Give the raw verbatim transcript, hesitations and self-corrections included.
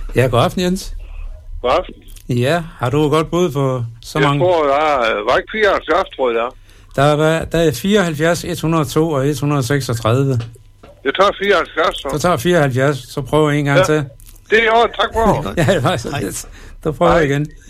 Ja, god aften, Jens. God aften. Ja, har du godt bud på så jeg mange? Jeg tror, der er, var ikke fireoghalvfjerds, tror jeg, der er. Der er, der er fireoghalvfjerds, et hundrede og to og et hundrede og seksogtredive. Jeg tager fireoghalvfjerds, så. Du tager fireoghalvfjerds, så prøver jeg en gang ja. til. Det er jo, tak for. Ja, det var så lidt. Du prøver igen.